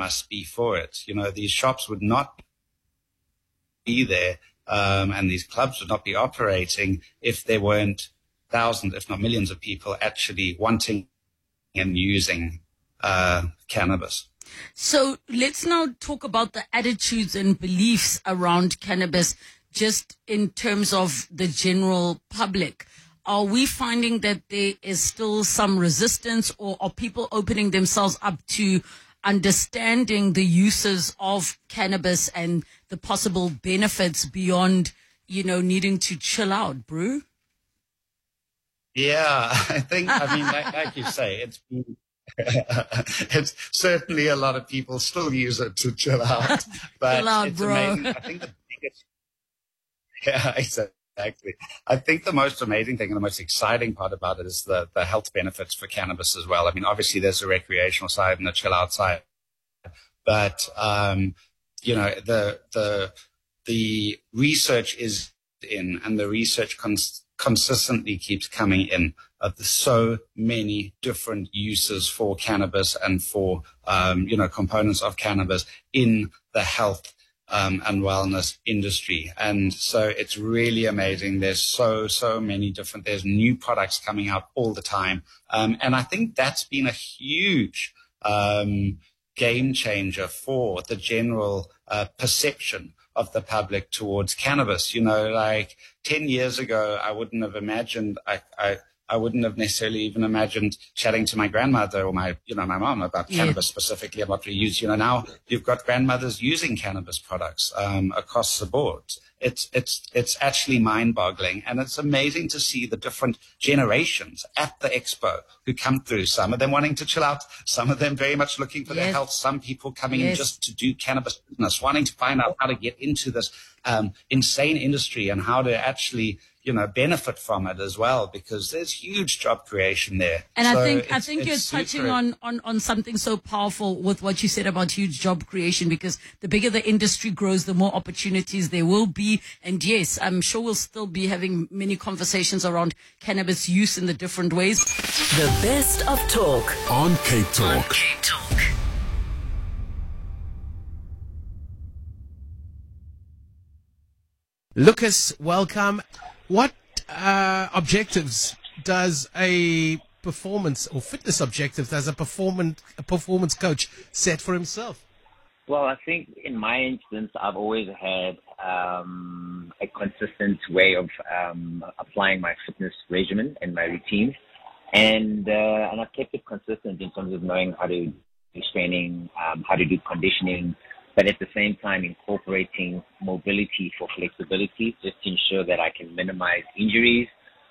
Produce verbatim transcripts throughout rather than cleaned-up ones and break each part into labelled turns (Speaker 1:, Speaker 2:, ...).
Speaker 1: must be for it. You know, these shops would not be there, um, and these clubs would not be operating if there weren't thousands, if not millions of people actually wanting and using uh, cannabis.
Speaker 2: So let's now talk about the attitudes and beliefs around cannabis, just in terms of the general public. Are we finding that there is still some resistance, or are people opening themselves up to understanding the uses of cannabis and the possible benefits beyond, you know, needing to chill out, Brew?
Speaker 1: Yeah, I think, I mean, like, like you say, it's been, it's certainly a lot of people still use it to chill out, but
Speaker 2: chill out,
Speaker 1: it's
Speaker 2: bro.
Speaker 1: amazing. I think the biggest, yeah, exactly. I think the most amazing thing and the most exciting part about it is the, the health benefits for cannabis as well. I mean, obviously there's a recreational side and a chill out side, but, um, you know, the, the, the research is in, and the research cons- consistently keeps coming in of the so many different uses for cannabis and for, um, you know, components of cannabis in the health um, and wellness industry. And so it's really amazing. There's so, so many different, there's new products coming out all the time. Um, and I think that's been a huge um, game changer for the general uh, perception of the public towards cannabis. You know, like ten years ago, I wouldn't have imagined, I, I, I wouldn't have necessarily even imagined chatting to my grandmother or my, you know, my mom about
Speaker 2: Yeah.
Speaker 1: cannabis specifically and what we use. You know, now you've got grandmothers using cannabis products um, across the board. It's, it's, it's actually mind boggling. And it's amazing to see the different generations at the expo who come through. Some of them wanting to chill out, some of them very much looking for
Speaker 2: Yes.
Speaker 1: their health, some people coming
Speaker 2: Yes.
Speaker 1: in just to do cannabis business, wanting to find out how to get into this um, insane industry and how to actually, you know, benefit from it as well, because there's huge job creation there.
Speaker 2: And
Speaker 1: So
Speaker 2: I think I
Speaker 1: it's-
Speaker 2: think you're
Speaker 1: it's
Speaker 2: touching
Speaker 1: super-
Speaker 2: on, on, on something so powerful with what you said about huge job creation, because the bigger the industry grows, the more opportunities there will be. And yes, I'm sure we'll still be having many conversations around cannabis use in the different ways.
Speaker 3: The best of talk.
Speaker 4: On Cape Talk.
Speaker 3: Cape Talk.
Speaker 5: Lucas, welcome. What uh, objectives does a performance or fitness objectives does a performance a performance coach set for himself?
Speaker 6: Well, I think in my instance, I've always had um, a consistent way of um, applying my fitness regimen and my routine, and uh, and I've kept it consistent in terms of knowing how to do training, um, how to do conditioning, but at the same time incorporating mobility for flexibility, just to ensure that I can minimize injuries.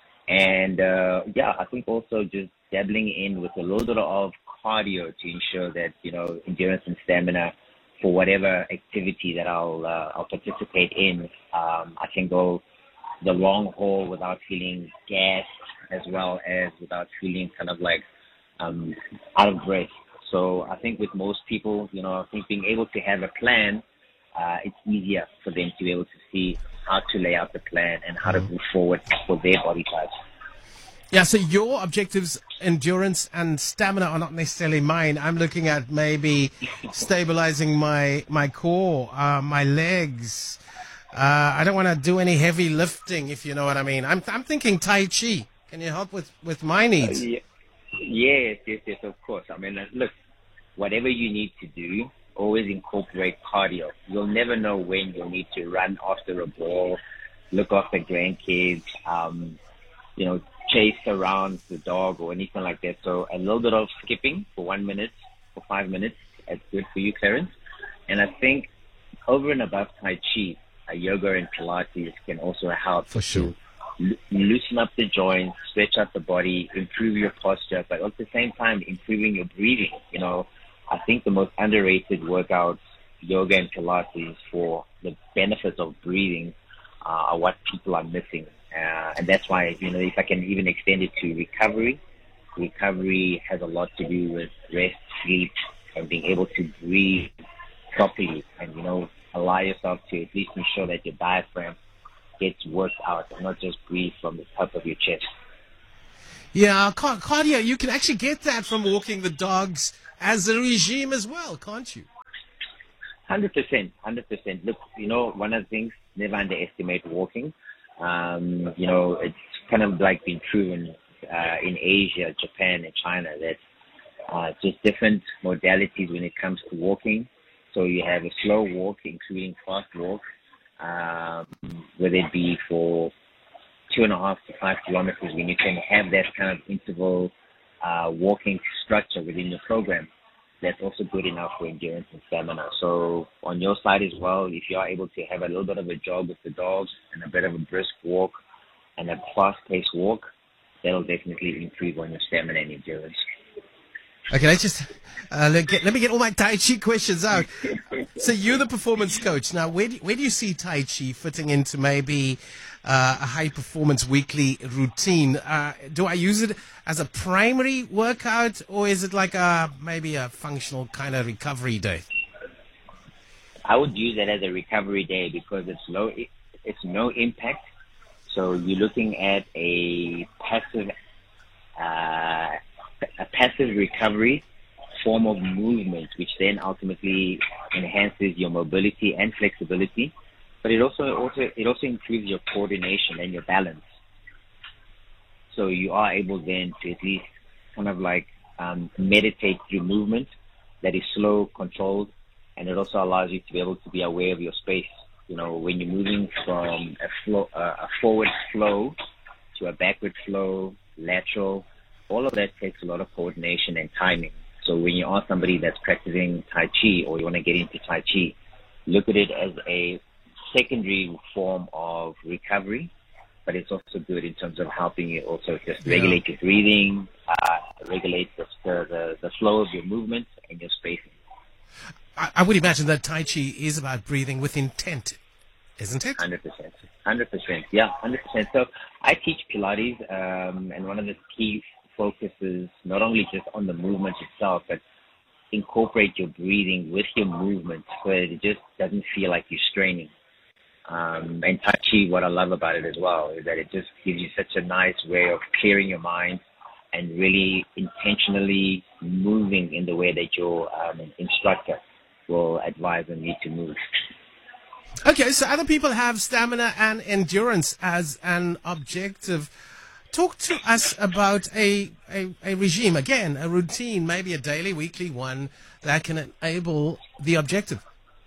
Speaker 6: And uh, yeah, I think also just dabbling in with a little bit of cardio to ensure that, you know, endurance and stamina for whatever activity that I'll uh, I'll participate in, um, I can go the long haul without feeling gassed, as well as without feeling kind of like um, out of breath. So I think with most people, you know, I think being able to have a plan, uh, it's easier for them to be able to see how to lay out the plan and how to move forward for their body types.
Speaker 5: Yeah, so your objectives, endurance and stamina, are not necessarily mine. I'm looking at maybe stabilizing my my core, uh, my legs. Uh, I don't want to do any heavy lifting, if you know what I mean. I'm I'm thinking Tai Chi. Can you help with, with my needs?
Speaker 6: Uh, ye- yes, yes, yes, of course. I mean, uh, look, whatever you need to do, always incorporate cardio. You'll never know when you'll need to run after a ball, look after grandkids, um, you know, chase around the dog or anything like that. So a little bit of skipping for one minute, for five minutes, that's good for you, Clarence. And I think over and above Tai Chi, uh, yoga and Pilates can also help
Speaker 5: For sure.
Speaker 6: to lo- loosen up the joints, stretch out the body, improve your posture, but at the same time, improving your breathing. You know, I think the most underrated workouts, yoga and Pilates, for the benefits of breathing, uh, are what people are missing. Uh, and that's why, you know, if I can even extend it to recovery, recovery has a lot to do with rest, sleep, and being able to breathe properly and, you know, allow yourself to at least ensure that your diaphragm gets worked out and not just breathe from the top of your chest.
Speaker 5: Yeah, ca- cardio, you can actually get that from walking the dogs as a regime as well, can't you?
Speaker 6: Hundred percent, hundred percent. Look, you know, one of the things, never underestimate walking. Um, you know, it's kind of like been proven uh, in Asia, Japan, and China that uh, just different modalities when it comes to walking. So you have a slow walk, including fast walk, um, whether it be for two and a half to five kilometers, when you can have that kind of interval uh, walking structure within your program. That's also good enough for endurance and stamina. So on your side as well, if you are able to have a little bit of a jog with the dogs and a bit of a brisk walk and a fast-paced walk, that'll definitely improve on your stamina and endurance.
Speaker 5: Okay, let's just uh, let, get, let me get all my Tai Chi questions out. So you're the performance coach. Now, where do, where do you see Tai Chi fitting into maybe uh, a high-performance weekly routine? Uh, do I use it as a primary workout, or is it like a maybe a functional kind of recovery day?
Speaker 6: I would use it as a recovery day because it's low, it's no impact. So you're looking at a passive, uh, a passive recovery form of movement, which then ultimately enhances your mobility and flexibility. But it also, also it also improves your coordination and your balance. So you are able then to at least kind of like um, meditate through movement that is slow, controlled, and it also allows you to be able to be aware of your space. You know, when you're moving from a flow, uh, a forward flow to a backward flow, lateral, all of that takes a lot of coordination and timing. So when you are somebody that's practicing Tai Chi or you want to get into Tai Chi, look at it as a secondary form of recovery, but it's also good in terms of helping you also just regulate yeah. your breathing, uh, regulate the, the, the flow of your movement and your spacing.
Speaker 5: I, I would imagine that Tai Chi is about breathing with intent, isn't it?
Speaker 6: one hundred percent. one hundred percent. Yeah, one hundred percent. So I teach Pilates, um, and one of the key focuses not only just on the movement itself, but incorporate your breathing with your movement so that it just doesn't feel like you're straining. Um, and Tai Chi, what I love about it as well is that it just gives you such a nice way of clearing your mind and really intentionally moving in the way that your um, instructor will advise on you to move.
Speaker 5: Okay, so other people have stamina and endurance as an objective. Talk to us about a, a, a regime, again, a routine, maybe a daily, weekly one that can enable the objective.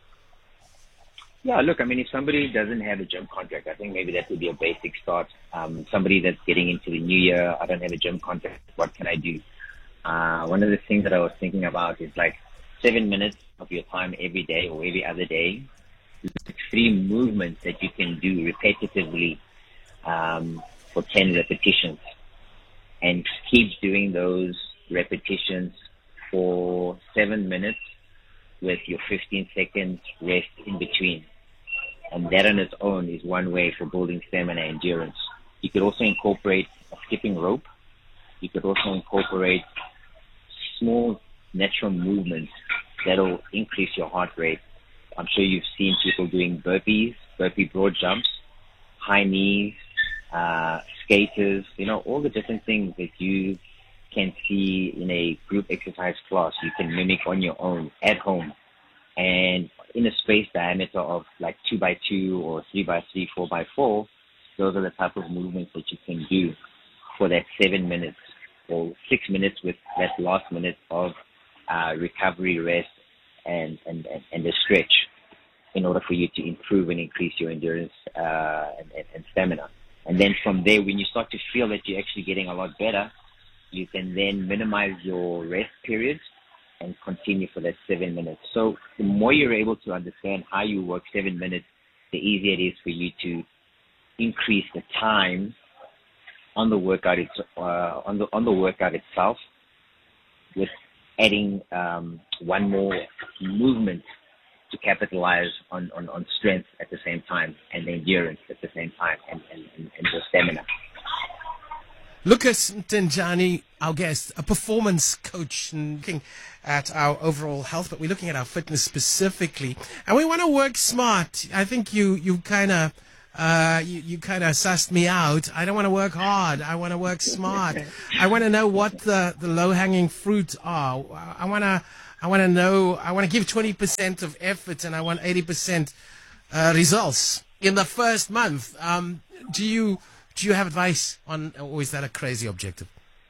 Speaker 6: Yeah, look, I mean, if somebody doesn't have a gym contract, I think maybe that would be a basic start. Um, somebody that's getting into the new year, I don't have a gym contract, what can I do? Uh, one of the things that I was thinking about is like seven minutes of your time every day or every other day, three movements that you can do repetitively um, for ten repetitions, and keep doing those repetitions for seven minutes with your fifteen seconds rest in between. And that on its own is one way for building stamina and endurance. You could also incorporate a skipping rope. You could also incorporate small natural movements that'll increase your heart rate. I'm sure you've seen people doing burpees, burpee broad jumps, high knees, uh, skaters, you know, all the different things that you can see in a group exercise class, you can mimic on your own at home. And in a space diameter of like two by two or three by three, four by four, those are the type of movements that you can do for that seven minutes or six minutes with that last minute of uh, recovery, rest, and, and, and, and the stretch in order for you to improve and increase your endurance uh, and, and, and stamina. And then from there, when you start to feel that you're actually getting a lot better, you can then minimize your rest periods and continue for that seven minutes. So the more you're able to understand how you work seven minutes, the easier it is for you to increase the time on the workout it's, uh, on the on the workout itself, with adding um, one more movement to capitalize on, on, on strength at the same time and endurance at the same time and, and, and, and the stamina.
Speaker 5: Lucas Mthenjane, our guest, a performance coach, and looking at our overall health, but we're looking at our fitness specifically, and we want to work smart. I think you you kind of uh, you, you kind of sussed me out. I don't want to work hard. I want to work smart. I want to know what the, the low hanging fruits are. I want to I want to know, I want to give twenty percent of effort and I want eighty percent uh, results in the first month. Um, do you do you have advice on, or is that a crazy objective?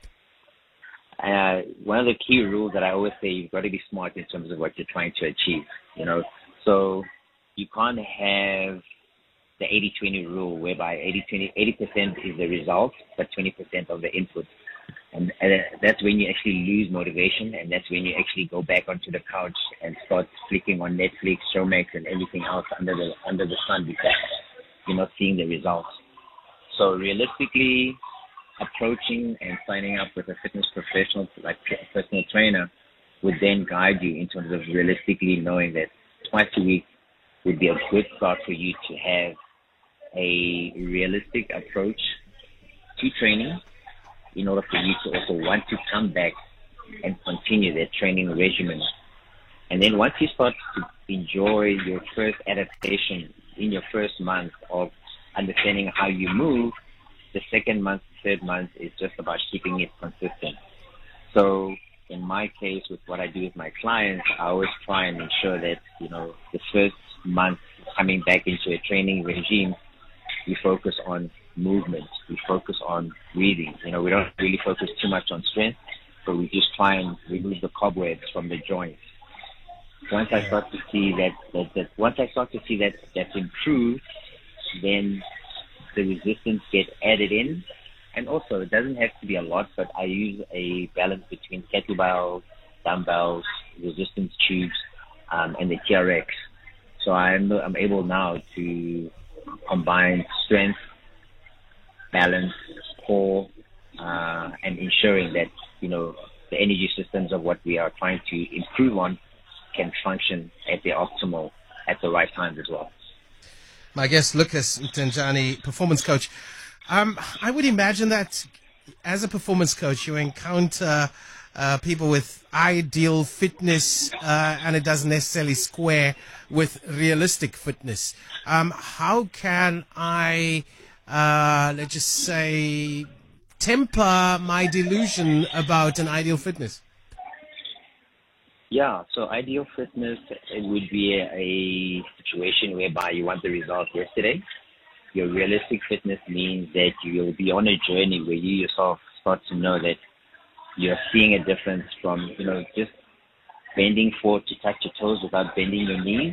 Speaker 6: Uh, one of the key rules that I always say, you've got to be smart in terms of what you're trying to achieve, you know. So you can't have the eighty twenty rule whereby eighty twenty, eighty percent is the result, but twenty percent of the input. And, and that's when you actually lose motivation, and that's when you actually go back onto the couch and start flicking on Netflix, Showmax, and everything else under the under the sun because you're not seeing the results. So realistically, approaching and signing up with a fitness professional, like a personal trainer, would then guide you in terms of realistically knowing that twice a week would be a good start for you to have a realistic approach to training in order for you to also want to come back and continue that training regimen. And then once you start to enjoy your first adaptation in your first month of understanding how you move, the second month, third month is just about keeping it consistent. So in my case, with what I do with my clients, I always try and ensure that, you know, the first month coming back into a training regime, we focus on movement, we focus on breathing. You know, we don't really focus too much on strength, but we just try and remove the cobwebs from the joints. Once I start to see that, that, that once I start to see that that's improved, then the resistance gets added in. And also, it doesn't have to be a lot, but I use a balance between kettlebells, dumbbells, resistance tubes, um, and the T R X. So I'm, I'm able now to combine strength, balance, core, uh, and ensuring that, you know, the energy systems of what we are trying to improve on can function at the optimal at the right times as well.
Speaker 5: My guest, Lucas Mthenjane, performance coach. Um, I would imagine that as a performance coach, you encounter uh, people with ideal fitness, uh, and it doesn't necessarily square with realistic fitness. Um, how can I, uh, let's just say, temper my delusion about an ideal fitness?
Speaker 6: Yeah, so ideal fitness, it would be a, a situation whereby you want the result yesterday. Your realistic fitness means that you'll be on a journey where you yourself start to know that you're seeing a difference from, you know, just bending forward to touch your toes without bending your knees.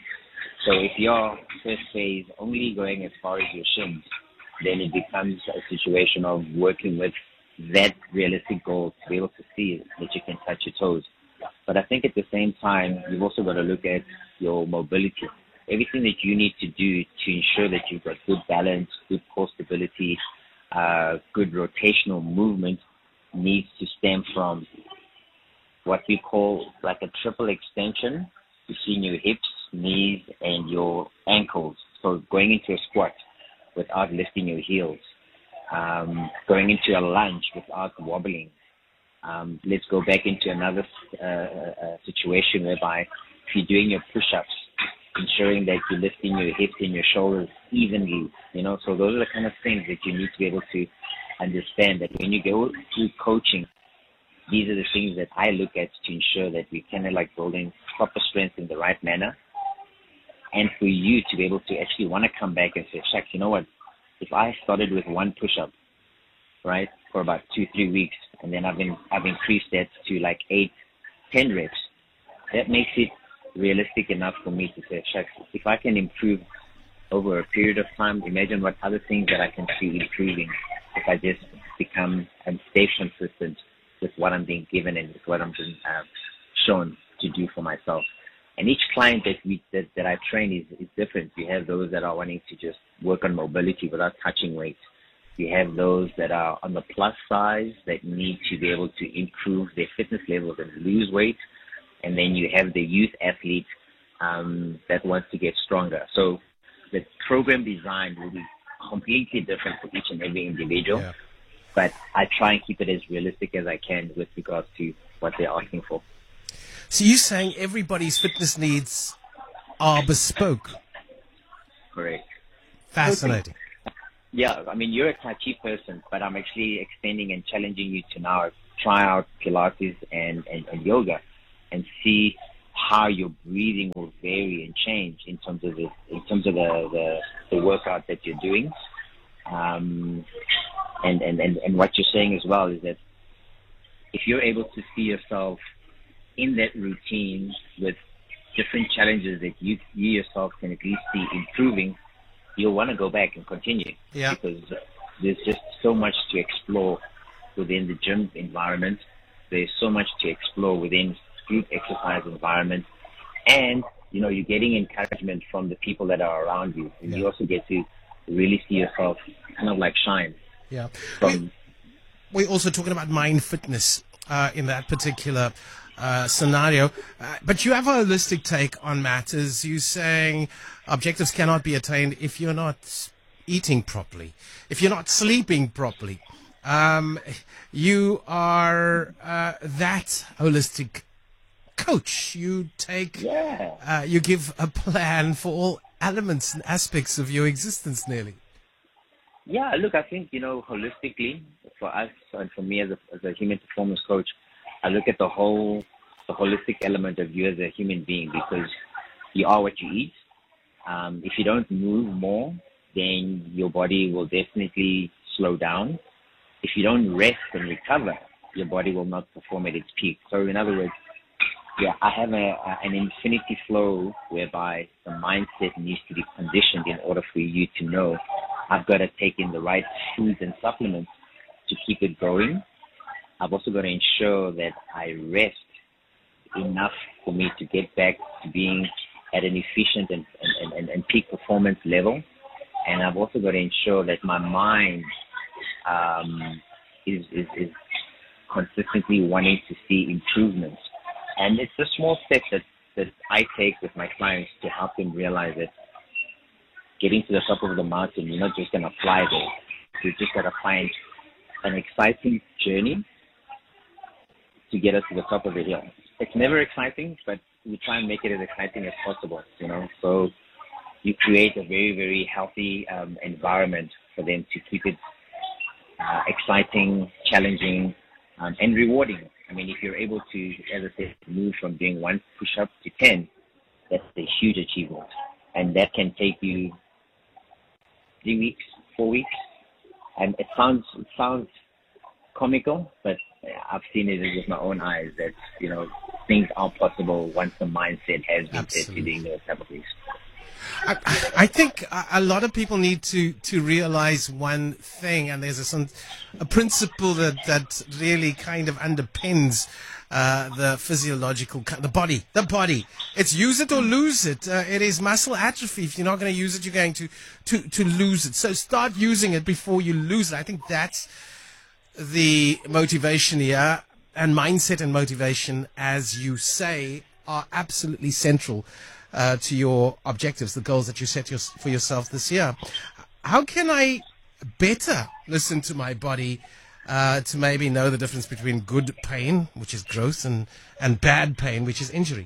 Speaker 6: So if your first phase only going as far as your shins, then it becomes a situation of working with that realistic goal to be able to see that you can touch your toes. But I think at the same time, you've also got to look at your mobility. Everything that you need to do to ensure that you've got good balance, good core stability, uh, good rotational movement needs to stem from what we call like a triple extension between your hips, knees, and your ankles. So going into a squat without lifting your heels, um, going into a lunge without wobbling. Um, let's go back into another uh, uh, situation whereby if you're doing your push-ups, ensuring that you're lifting your hips and your shoulders evenly, you know, so those are the kind of things that you need to be able to understand that when you go through coaching, these are the things that I look at to ensure that we kind of like building proper strength in the right manner. And for you to be able to actually want to come back and say, Shaq, you know what, if I started with one push-up, right, for about two, three weeks, and then I've been, I've increased that to like eight, ten reps, that makes it realistic enough for me to say, Shaq, if I can improve over a period of time, imagine what other things that I can see improving if I just become and stay consistent with what I'm being given and with what I'm being uh, shown to do for myself. And each client that we that, that I train is, is different. You have those that are wanting to just work on mobility without touching weight. You have those that are on the plus size that need to be able to improve their fitness levels and lose weight. And then you have the youth athlete um, that wants to get stronger. So the program design will be completely different for each and every individual. Yeah. But I try and keep it as realistic as I can with regards to what they're asking for.
Speaker 5: So you're saying everybody's fitness needs are bespoke?
Speaker 6: Correct.
Speaker 5: Fascinating.
Speaker 6: Yeah, I mean, you're a Tai Chi person, but I'm actually extending and challenging you to now try out Pilates and, and, and yoga. and see how your breathing will vary and change in terms of the in terms of the the, the workout that you're doing. Um, and, and, and, and what you're saying as well is that if you're able to see yourself in that routine with different challenges that you, you yourself can at least see improving, you'll want to go back and continue.
Speaker 5: Yeah.
Speaker 6: Because there's just so much to explore within the gym environment. There's so much to explore within group exercise environment. And, you know, you're getting encouragement from the people that are around you. And
Speaker 5: yeah.
Speaker 6: you also get to really see yourself kind of like shine.
Speaker 5: Yeah.
Speaker 6: From,
Speaker 5: We're also talking about mind fitness uh, in that particular uh, scenario. Uh, but you have a holistic take on matters. You're saying objectives cannot be attained if you're not eating properly, if you're not sleeping properly. Um, you are uh, that holistic coach. You take,
Speaker 6: yeah.
Speaker 5: uh, you give a plan for all elements and aspects of your existence nearly.
Speaker 6: Yeah, look, I think, you know, holistically, for us and for me as a, as a human performance coach, I look at the whole, the holistic element of you as a human being, because you are what you eat. Um, if you don't move more, then your body will definitely slow down. If you don't rest and recover, your body will not perform at its peak. So in other words, yeah, I have a, a, an infinity flow whereby the mindset needs to be conditioned in order for you to know I've got to take in the right foods and supplements to keep it going. I've also got to ensure that I rest enough for me to get back to being at an efficient and, and, and, and peak performance level. And I've also got to ensure that my mind um, is, is, is consistently wanting to see improvements. And it's a small step that, that I take with my clients to help them realize that getting to the top of the mountain, you're not just going to fly there. You've just got to find an exciting journey to get us to the top of the hill. It's never exciting, but we try and make it as exciting as possible, you know. So you create a very, very healthy um, environment for them to keep it uh, exciting, challenging, um, and rewarding. I mean, if you're able to, as I said, move from doing one push-up to ten, that's a huge achievement. And that can take you three weeks, four weeks. And it sounds it sounds comical, but I've seen it with my own eyes that, you know, things are possible once the mindset has been set to doing those type of things.
Speaker 5: I, I think a lot of people need to, to realize one thing, and there's a, some, a principle that, that really kind of underpins uh, the physiological, the body, the body. It's use it or lose it. Uh, it is muscle atrophy. If you're not going to use it, you're going to, to, to lose it. So start using it before you lose it. I think that's the motivation here, and mindset and motivation, as you say, are absolutely central Uh, to your objectives, the goals that you set your, for yourself this year. How can I better listen to my body uh, to maybe know the difference between good pain, which is growth, and, and bad pain, which is injury?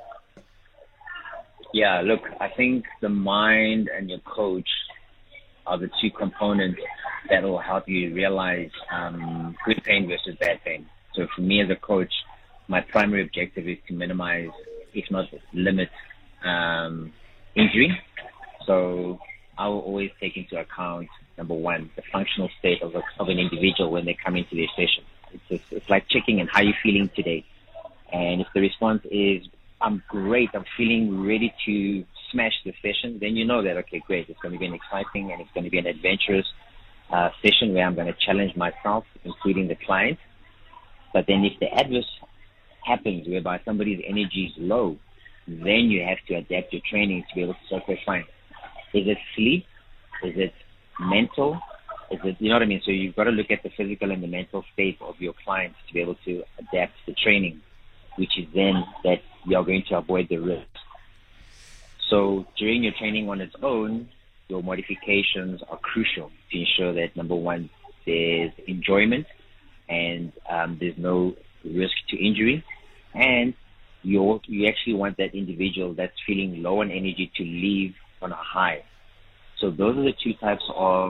Speaker 6: Yeah, look, I think the mind and your coach are the two components that will help you realize um, good pain versus bad pain. So for me as a coach, my primary objective is to minimize, if not limit, Um, injury. So I will always take into account, number one, the functional state of, a, of an individual when they come into their session. It's, just, it's like checking in, how are you feeling today? And if the response is, I'm great, I'm feeling ready to smash the session, then you know that, okay, great, it's going to be an exciting and it's going to be an adventurous uh, session where I'm going to challenge myself, including the client. But then if the adverse happens whereby somebody's energy is low, then you have to adapt your training to be able to say, okay, fine. Is it sleep? Is it mental? Is it, you know what I mean? So you've got to look at the physical and the mental state of your clients to be able to adapt the training, which is then that you're going to avoid the risk. So during your training on its own, your modifications are crucial to ensure that, number one, there's enjoyment and um, there's no risk to injury. And You you actually want that individual that's feeling low on energy to leave on a high. So those are the two types of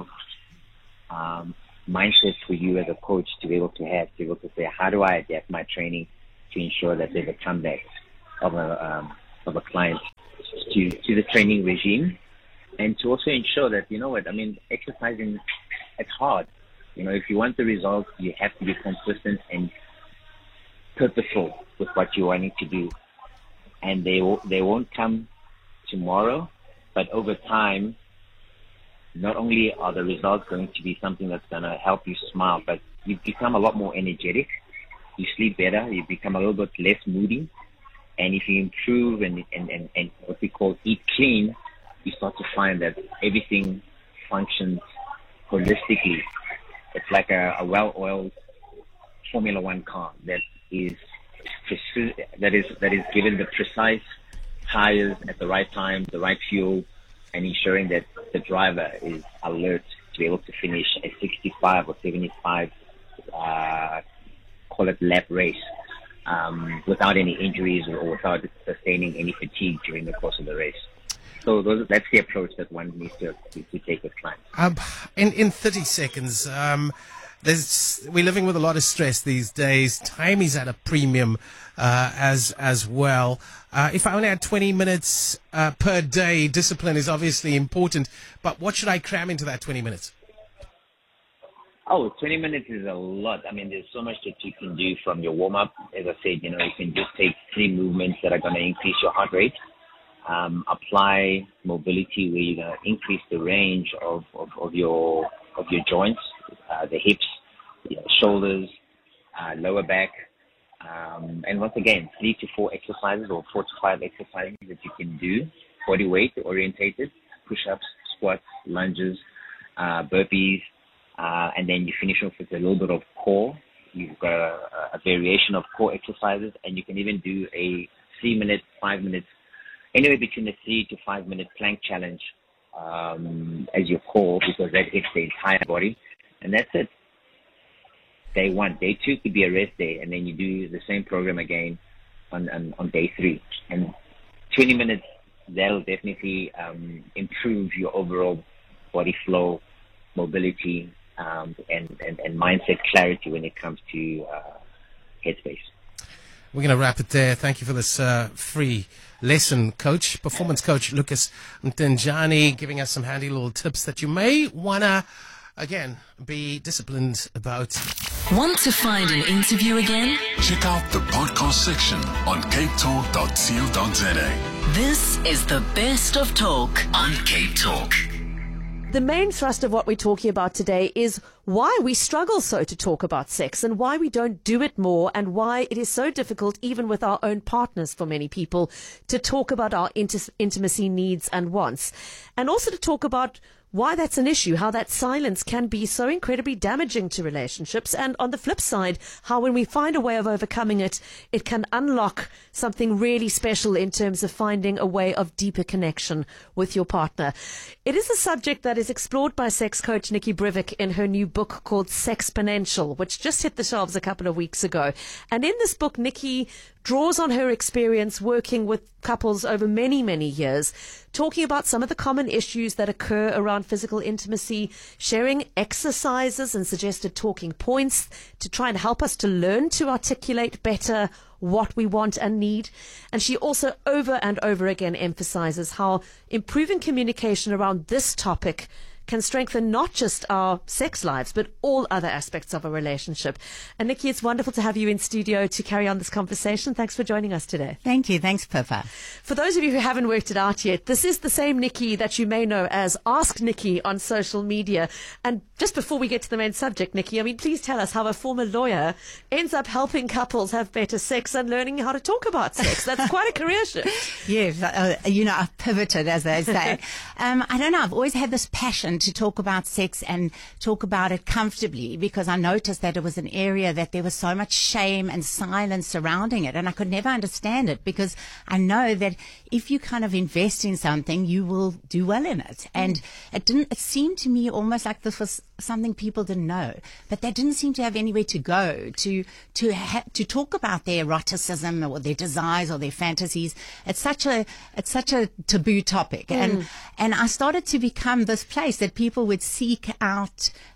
Speaker 6: um, mindsets for you as a coach to be able to have, to be able to say, how do I adapt my training to ensure that there's a comeback of a um, of a client to to the training regime, and to also ensure that, you know what, I mean, exercising, it's hard. You know, if you want the results, you have to be consistent and purposeful with what you're wanting to do, and they they won't come tomorrow, but over time, not only are the results going to be something that's going to help you smile, but you become a lot more energetic, you sleep better, you become a little bit less moody, and if you improve and, and, and, and what we call eat clean, you start to find that everything functions holistically. It's like a, a well-oiled Formula One car that is that is that is given the precise tires at the right time, the right fuel, and ensuring that the driver is alert to be able to finish a sixty-five or seventy-five, uh, call it lap race, um, without any injuries or without sustaining any fatigue during the course of the race. So those, that's the approach that one needs to, to, to take with clients.
Speaker 5: Um, in, in thirty seconds, um, there's, we're living with a lot of stress these days. Time is at a premium uh, as as well. Uh, if I only had twenty minutes uh, per day, discipline is obviously important. But what should I cram into that twenty minutes?
Speaker 6: Oh, twenty minutes is a lot. I mean, there's so much that you can do from your warm-up. As I said, you know, you can just take three movements that are going to increase your heart rate. Um, apply mobility where you're going to increase the range of, of, of your of your joints, uh, the hips, you know, shoulders, uh, lower back, um, and once again, three to four exercises or four to five exercises that you can do, body weight orientated, push-ups, squats, lunges, uh, burpees, uh, and then you finish off with a little bit of core. You've got a, a variation of core exercises, and you can even do a three-minute, five-minute, anywhere between a three to five minute plank challenge um, as your core, because that hits the entire body. And that's it. Day one. Day two could be a rest day, and then you do the same program again on on, on day three. And twenty minutes, that'll definitely um, improve your overall body flow, mobility, um, and, and, and mindset clarity when it comes to uh, headspace.
Speaker 5: We're going to wrap it there. Thank you for this uh, free lesson, Coach. Performance Coach Lucas Mthenjane, giving us some handy little tips that you may want to, again, be disciplined about.
Speaker 3: Want to find an interview again?
Speaker 4: Check out the podcast section on cape talk dot co dot za.
Speaker 3: This is the best of talk on Cape Talk.
Speaker 7: The main thrust of what we're talking about today is why we struggle so to talk about sex and why we don't do it more, and why it is so difficult, even with our own partners for many people, to talk about our inti- intimacy needs and wants. And also to talk about why that's an issue, how that silence can be so incredibly damaging to relationships, and on the flip side, how when we find a way of overcoming it, it can unlock something really special in terms of finding a way of deeper connection with your partner. It is a subject that is explored by sex coach Nikki Brivik in her new book called Sexponential, which just hit the shelves a couple of weeks ago. And in this book, Nikki draws on her experience working with couples over many, many years, talking about some of the common issues that occur around physical intimacy, sharing exercises and suggested talking points to try and help us to learn to articulate better what we want and need. And she also over and over again emphasizes how improving communication around this topic can strengthen not just our sex lives, but all other aspects of a relationship. And Nikki, it's wonderful to have you in studio to carry on this conversation. Thanks for joining us today.
Speaker 8: Thank you. Thanks, Pippa.
Speaker 7: For those of you who haven't worked it out yet, this is the same Nikki that you may know as Ask Nikki on social media. And just before we get to the main subject, Nikki, I mean, please tell us how a former lawyer ends up helping couples have better sex and learning how to talk about sex. That's quite a career shift.
Speaker 8: Yes, uh, you know, I've pivoted, as they say. um, I don't know, I've always had this passion to talk about sex and talk about it comfortably, because I noticed that it was an area that there was so much shame and silence surrounding it, and I could never understand it, because I know that if you kind of invest in something, you will do well in it. And it didn't, it seemed to me almost like this was something people didn't know, but they didn't seem to have anywhere to go to to ha- to talk about their eroticism or their desires or their fantasies. It's such a it's such a taboo topic, mm. and and I started to become this place that people would seek out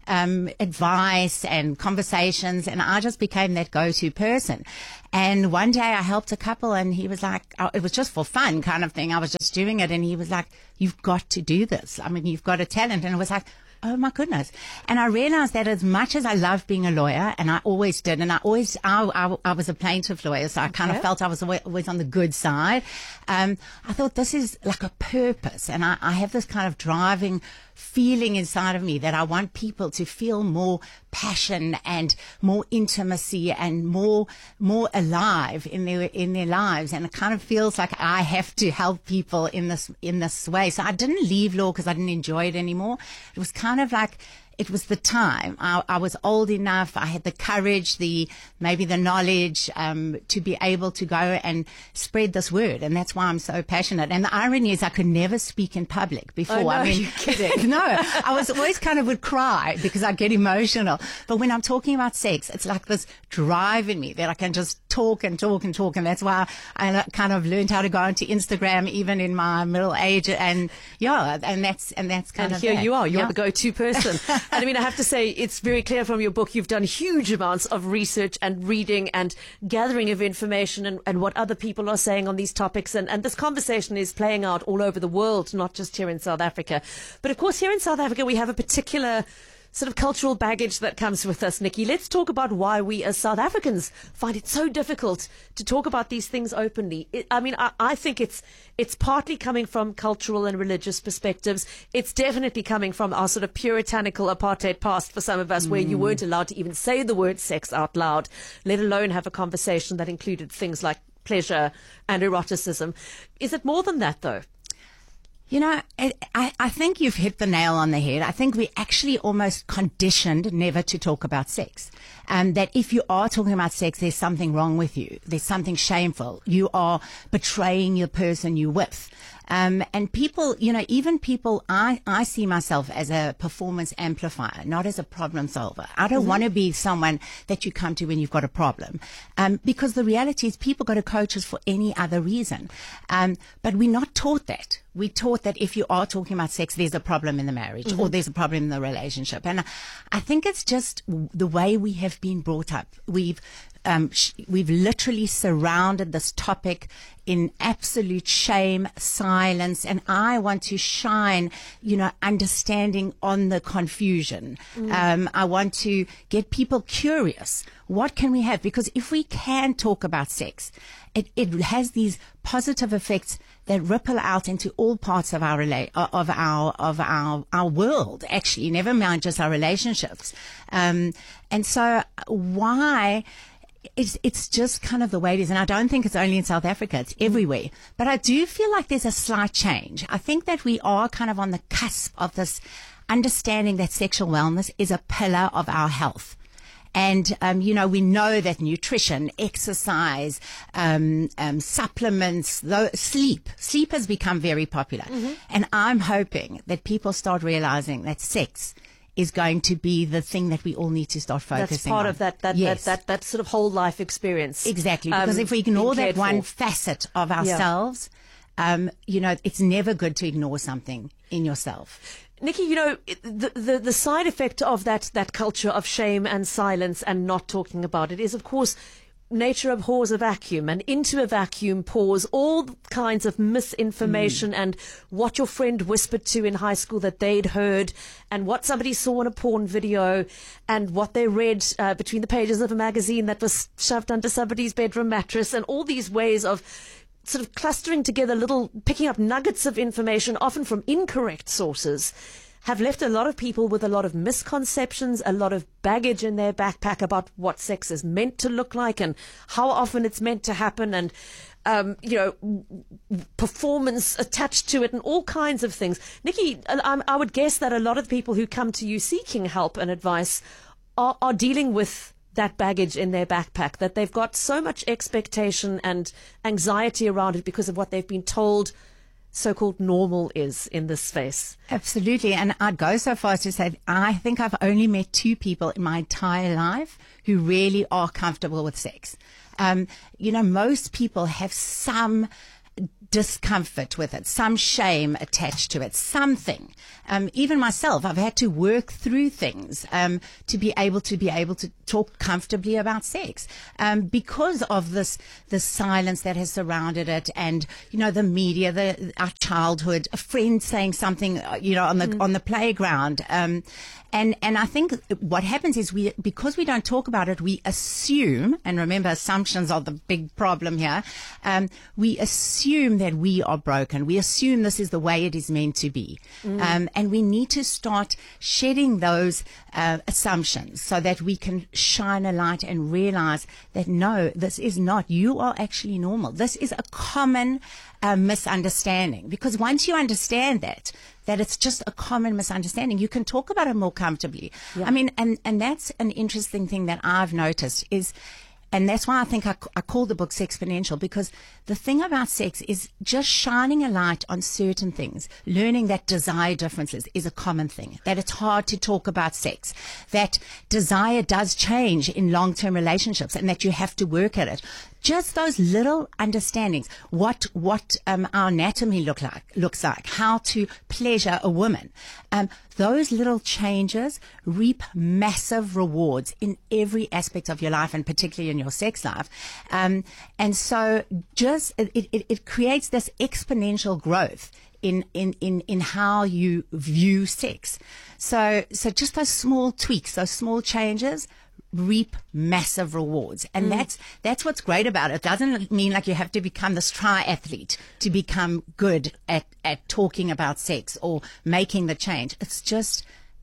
Speaker 8: um, advice and conversations, and I just became that go-to person. And one day I helped a couple, and he was like, oh, it was just for fun kind of thing. I was just doing it, and he was like, you've got to do this. I mean, you've got a talent. And it was like, oh my goodness. And I realized that as much as I love being a lawyer, and I always did, and I always, I, I, I was a plaintiff lawyer, so I kind
Speaker 7: Okay.
Speaker 8: of felt I was always, always on the good side. Um, I thought this is like a purpose, and I, I have this kind of driving feeling inside of me that I want people to feel more passion and more intimacy and more, more alive in their, in their lives. And it kind of feels like I have to help people in this, in this way. So I didn't leave law because I didn't enjoy it anymore. It was kind of like, it was the time. I, I was old enough. I had the courage, the maybe the knowledge um, to be able to go and spread this word, and that's why I'm so passionate. And the irony is, I could never speak in public before.
Speaker 7: Oh, no,
Speaker 8: I mean,
Speaker 7: you're kidding.
Speaker 8: no, I was always kind of would cry because I get emotional. But when I'm talking about sex, it's like this drive in me that I can just talk and talk and talk, and that's why I kind of learned how to go onto Instagram even in my middle age. And yeah, and that's and that's kind
Speaker 7: And
Speaker 8: of
Speaker 7: here
Speaker 8: that.
Speaker 7: you are, you're
Speaker 8: Yeah.
Speaker 7: the go-to person. And I mean, I have to say, it's very clear from your book, you've done huge amounts of research and reading and gathering of information and, and what other people are saying on these topics. And, and this conversation is playing out all over the world, not just here in South Africa. But of course, here in South Africa, we have a particular sort of cultural baggage that comes with us, Nikki. Let's talk about why we as South Africans find it so difficult to talk about these things openly. It, I mean, I, I think it's it's partly coming from cultural and religious perspectives. It's definitely coming from our sort of puritanical apartheid past for some of us, mm. where you weren't allowed to even say the word sex out loud, let alone have a conversation that included things like pleasure and eroticism. Is it more than that, though?
Speaker 8: You know, I, I think you've hit the nail on the head. I think we're actually almost conditioned never to talk about sex. Um, that if you are talking about sex, there's something wrong with you. There's something shameful. You are betraying the person you're with. Um, and people, you know, even people, I, I see myself as a performance amplifier, not as a problem solver. I don't mm-hmm. want to be someone that you come to when you've got a problem. Um, because the reality is people go to coaches for any other reason. Um, but we're not taught that. We're taught that if you are talking about sex, there's a problem in the marriage mm-hmm. or there's a problem in the relationship. And I think it's just the way we have been brought up. We've, um, sh- we've literally surrounded this topic in absolute shame, silence, and I want to shine, you know, understanding on the confusion. Mm. Um, I want to get people curious. What can we have? Because if we can talk about sex, it, it has these positive effects that ripple out into all parts of our rela- of our of our our world. Actually, never mind just our relationships. Um, and so, why? It's, it's just kind of the way it is. And I don't think it's only in South Africa. It's everywhere. But I do feel like there's a slight change. I think that we are kind of on the cusp of this understanding that sexual wellness is a pillar of our health. And, um, you know, we know that nutrition, exercise, um, um, supplements, though, sleep, sleep has become very popular. Mm-hmm. And I'm hoping that people start realizing that sex is going to be the thing that we all need to start focusing on.
Speaker 7: That's part
Speaker 8: on.
Speaker 7: of that that,
Speaker 8: yes.
Speaker 7: that that that sort of whole life experience.
Speaker 8: Exactly, because
Speaker 7: um,
Speaker 8: if we ignore that one
Speaker 7: for.
Speaker 8: facet of ourselves, yeah. um, you know, it's never good to ignore something in yourself.
Speaker 7: Nikki, you know, the, the the side effect of that that culture of shame and silence and not talking about it is, of course, nature abhors a vacuum, and into a vacuum pours all kinds of misinformation mm. and what your friend whispered to in high school that they'd heard, and what somebody saw in a porn video, and what they read uh, between the pages of a magazine that was shoved under somebody's bedroom mattress, and all these ways of sort of clustering together little, picking up nuggets of information, often from incorrect sources, have left a lot of people with a lot of misconceptions, a lot of baggage in their backpack about what sex is meant to look like and how often it's meant to happen, and um, you know, performance attached to it and all kinds of things. Nikki, I, I would guess that a lot of people who come to you seeking help and advice are, are dealing with that baggage in their backpack, that they've got so much expectation and anxiety around it because of what they've been told so-called normal is in this space.
Speaker 8: Absolutely. And I'd go so far as to say, I think I've only met two people in my entire life who really are comfortable with sex. Um, you know, most people have some discomfort with it, some shame attached to it, something. Um, even myself, I've had to work through things um, to be able to be able to talk comfortably about sex um, because of this this silence that has surrounded it, and you know the media, the our childhood, a friend saying something, you know, on the mm. on the playground. Um, And and I think what happens is we, because we don't talk about it, we assume, and remember, assumptions are the big problem here. Um, we assume that we are broken. We assume this is the way it is meant to be. Mm. Um, and we need to start shedding those uh, assumptions so that we can shine a light and realize that no, this is not. You are actually normal. This is a common uh, misunderstanding. Because once you understand that, that it's just a common misunderstanding, you can talk about it more comfortably. Yeah. I mean, and, and that's an interesting thing that I've noticed is, and that's why I think I, I call the book Sexponential, because the thing about sex is just shining a light on certain things, learning that desire differences is a common thing, that it's hard to talk about sex, that desire does change in long-term relationships and that you have to work at it. Just those little understandings, what what um, our anatomy look like, looks like, how to pleasure a woman. Um, those little changes reap massive rewards in every aspect of your life, and particularly in your sex life. Um, and so just it, it, it creates this exponential growth in, in, in, in how you view sex. So so just those small tweaks, those small changes reap massive rewards, and mm. that's that's what's great about it. It doesn't mean like you have to become this triathlete to become good at at talking about sex or making the change. It's just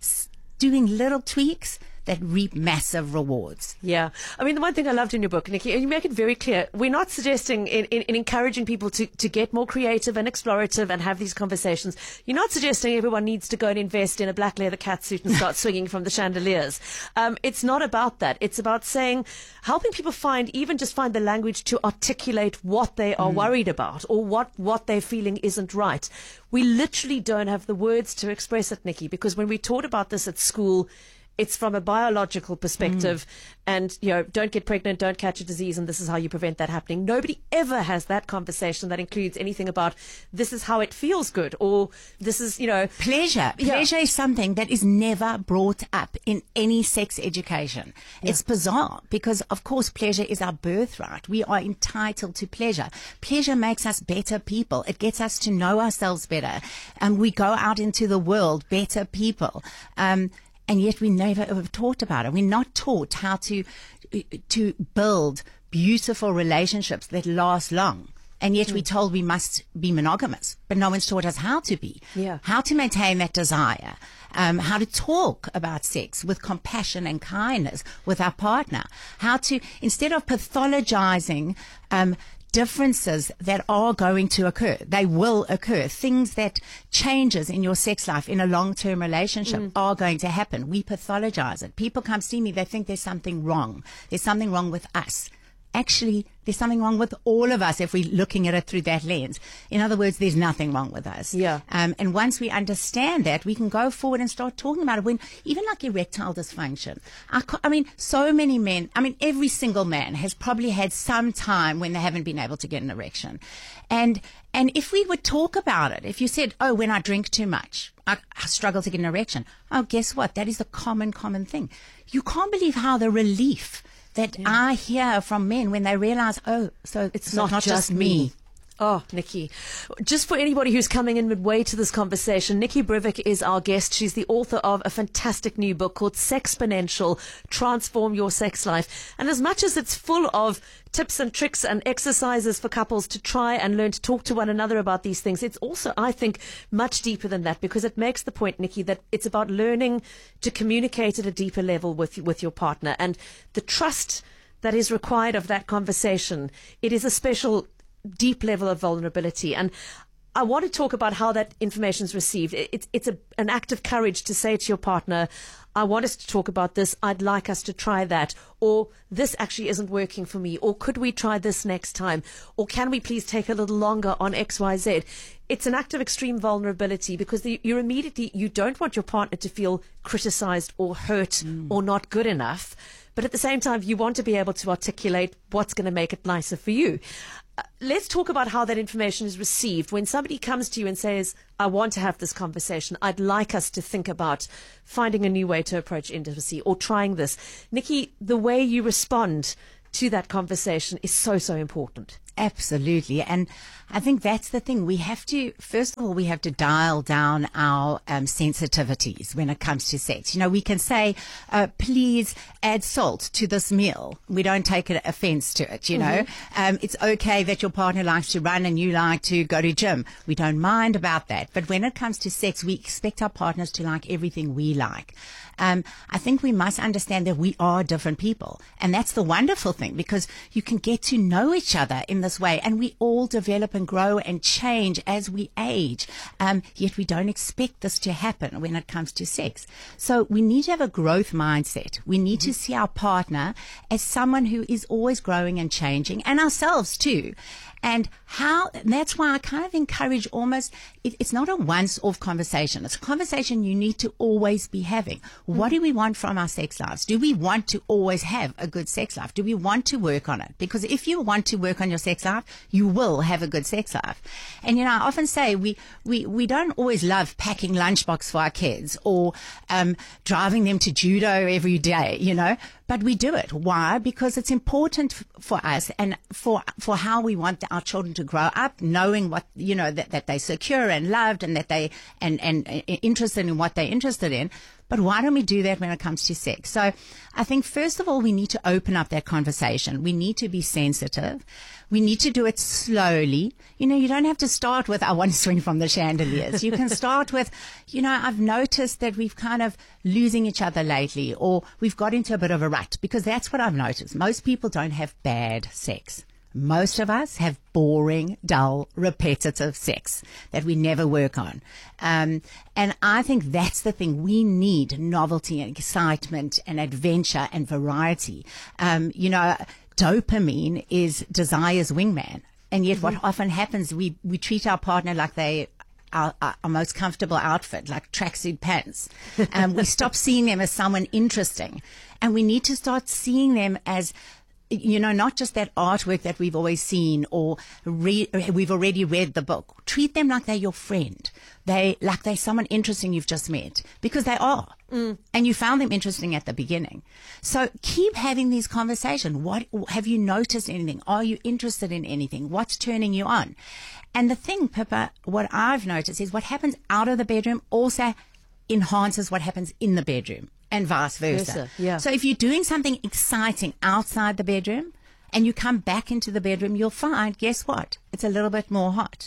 Speaker 8: doing little tweaks that reap massive rewards.
Speaker 7: Yeah. I mean, the one thing I loved in your book, Nikki, and you make it very clear, we're not suggesting in, in, in encouraging people to, to get more creative and explorative and have these conversations. You're not suggesting everyone needs to go and invest in a black leather catsuit and start swinging from the chandeliers. Um, it's not about that. It's about saying, helping people find, even just find the language to articulate what they are mm. worried about or what, what they're feeling isn't right. We literally don't have the words to express it, Nikki, because when we taught about this at school, it's from a biological perspective mm. and, you know, don't get pregnant, don't catch a disease, and this is how you prevent that happening. Nobody ever has that conversation that includes anything about this is how it feels good or this is, you know...
Speaker 8: Pleasure. Pleasure yeah. is something that is never brought up in any sex education. Yeah. It's bizarre because, of course, pleasure is our birthright. We are entitled to pleasure. Pleasure makes us better people. It gets us to know ourselves better. And we go out into the world better people. Um And yet we never have taught about it. We're not taught how to to build beautiful relationships that last long. And yet mm. we're told we must be monogamous. But no one's taught us how to be.
Speaker 7: Yeah.
Speaker 8: How to maintain that desire. Um, how to talk about sex with compassion and kindness with our partner. How to, instead of pathologizing um differences that are going to occur. They will occur. Things that changes in your sex life in a long-term relationship mm. are going to happen. We pathologize it. People come see me, they think there's something wrong. There's something wrong with us. Actually, there's something wrong with all of us if we're looking at it through that lens. In other words, there's nothing wrong with us.
Speaker 7: Yeah.
Speaker 8: Um, and once we understand that, we can go forward and start talking about it. When even like erectile dysfunction, I, I mean, so many men, I mean, every single man has probably had some time when they haven't been able to get an erection. And and if we would talk about it, if you said, oh, when I drink too much, I, I struggle to get an erection. Oh, guess what? That is the common, common thing. You can't believe how the relief that yeah. I hear from men when they realize, oh, so it's, it's not, not just, just me. me.
Speaker 7: Oh, Nikki. Just for anybody who's coming in midway to this conversation, Nikki Brivik is our guest. She's the author of a fantastic new book called Sexponential, Transform Your Sex Life. And as much as it's full of tips and tricks and exercises for couples to try and learn to talk to one another about these things, it's also, I think, much deeper than that, because it makes the point, Nikki, that it's about learning to communicate at a deeper level with, with your partner. And the trust that is required of that conversation, it is a special deep level of vulnerability. And I want to talk about how that information is received. It's, it's a, an act of courage to say to your partner, I want us to talk about this. I'd like us to try that. Or this actually isn't working for me. Or could we try this next time? Or can we please take a little longer on X, Y, Z? It's an act of extreme vulnerability because the, you're immediately, you don't want your partner to feel criticized or hurt mm. or not good enough. But at the same time, you want to be able to articulate what's going to make it nicer for you. uh, let's talk about how that information is received. When somebody comes to you and says, I want to have this conversation, I'd like us to think about finding a new way to approach intimacy or trying this. Nikki, the way you respond to that conversation is so, so important.
Speaker 8: Absolutely. And I think that's the thing. We have to, first of all, we have to dial down our um, sensitivities when it comes to sex. You know, we can say, uh, please add salt to this meal. We don't take an offense to it, you know. Mm-hmm. Um, it's okay that your partner likes to run and you like to go to gym. We don't mind about that. But when it comes to sex, we expect our partners to like everything we like. Um, I think we must understand that we are different people. And that's the wonderful thing, because you can get to know each other in this way, and we all develop and grow and change as we age. Um, yet we don't expect this to happen when it comes to sex. So we need to have a growth mindset. We need mm-hmm. to see our partner as someone who is always growing and changing, and ourselves too. And how, and that's why I kind of encourage almost, it, it's not a once-off conversation. It's a conversation you need to always be having. What do we want from our sex lives? Do we want to always have a good sex life? Do we want to work on it? Because if you want to work on your sex life, you will have a good sex life. And, you know, I often say we, we, we don't always love packing lunchbox for our kids or um, driving them to judo every day, you know. But we do it. Why? Because it's important f- for us and for for how we want the, our children to grow up, knowing what, you know, that, that they're secure and loved and that they, and, and uh, interested in what they're interested in. But why don't we do that when it comes to sex? So I think, first of all, we need to open up that conversation. We need to be sensitive. We need to do it slowly. You know, you don't have to start with, I want to swing from the chandeliers. You can start with, you know, I've noticed that we've kind of losing each other lately, or we've got into a bit of a rut, because that's what I've noticed. Most people don't have bad sex. Most of us have boring, dull, repetitive sex that we never work on. Um, and I think that's the thing. We need novelty and excitement and adventure and variety. Um, you know, dopamine is desire's wingman. And yet what often happens, we, we treat our partner like they Our, our most comfortable outfit, like tracksuit pants. Um, we stop seeing them as someone interesting. And we need to start seeing them as, you know, not just that artwork that we've always seen or re- we've already read the book. Treat them like they're your friend. They, like they're someone interesting you've just met, because they are. Mm. And you found them interesting at the beginning. So keep having these conversations. What, have you noticed anything? Are you interested in anything? What's turning you on? And the thing, Pippa, what I've noticed is what happens out of the bedroom also enhances what happens in the bedroom, and vice versa.
Speaker 7: Versa, yeah.
Speaker 8: So if you're doing something exciting outside the bedroom and you come back into the bedroom, you'll find, guess what? It's a little bit more hot.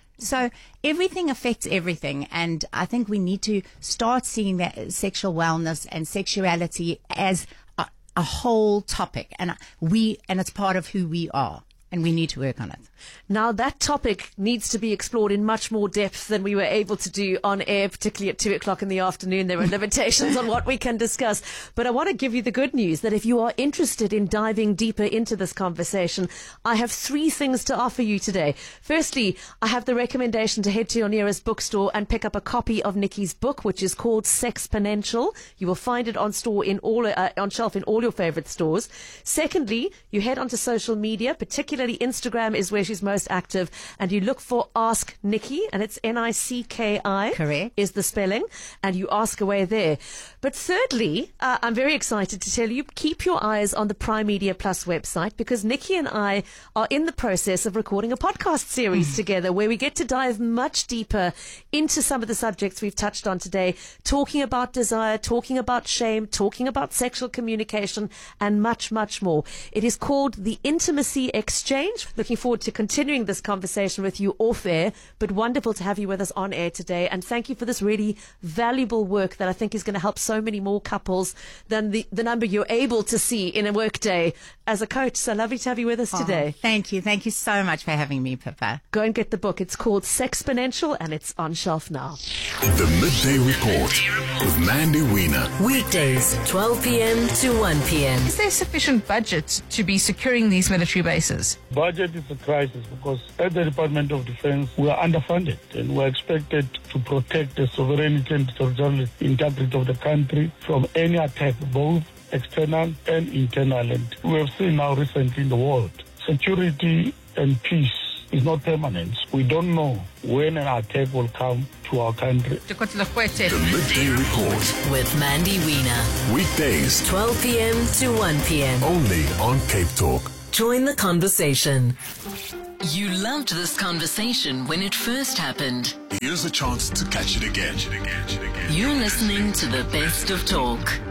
Speaker 8: So everything affects everything. And I think we need to start seeing that sexual wellness and sexuality as a, a whole topic. And we, and it's part of who we are. And we need to work on it.
Speaker 7: Now, that topic needs to be explored in much more depth than we were able to do on air, particularly at two o'clock in the afternoon. There are limitations on what we can discuss. But I want to give you the good news that if you are interested in diving deeper into this conversation, I have three things to offer you today. Firstly, I have the recommendation to head to your nearest bookstore and pick up a copy of Nikki's book, which is called Sexponential. You will find it on store in all uh, on shelf in all your favorite stores. Secondly, you head onto social media, particularly Instagram is where she's most active, and you look for Ask Nikki, and it's N I C K I.
Speaker 8: Correct.
Speaker 7: Is the spelling, and you ask away there. But thirdly, uh, I'm very excited to tell you, keep your eyes on the Prime Media Plus website, because Nikki and I are in the process of recording a podcast series together where we get to dive much deeper into some of the subjects we've touched on today, talking about desire, talking about shame, talking about sexual communication, and much, much more. It is called The Intimacy Exchange. Looking forward to continuing this conversation with you off air, but wonderful to have you with us on air today. And thank you for this really valuable work that I think is going to help so many more couples than the, the number you're able to see in a workday as a coach. So lovely to have you with us
Speaker 8: oh,
Speaker 7: today.
Speaker 8: Thank you. Thank you so much for having me, Pippa.
Speaker 7: Go and get the book. It's called Sexponential, and it's on shelf now.
Speaker 4: The Midday Report with Mandy Wiener.
Speaker 3: Weekdays, twelve p.m. to one p.m.
Speaker 9: Is there sufficient budget to be securing these military bases?
Speaker 10: Budget is a crisis because at the Department of Defense, we are underfunded and we're expected to protect the sovereignty and territorial integrity of the country from any attack, both external and internal. And we have seen now recently in the world security and peace is not permanent. We don't know when an attack will come to our country.
Speaker 4: The Midday Report
Speaker 3: with Mandy Wiener.
Speaker 4: Weekdays,
Speaker 3: twelve p.m. to one p.m.
Speaker 4: only on Cape Talk.
Speaker 3: Join the conversation. You loved this conversation when it first happened.
Speaker 4: Here's a chance to catch it again.
Speaker 3: You're listening to the Best of Talk.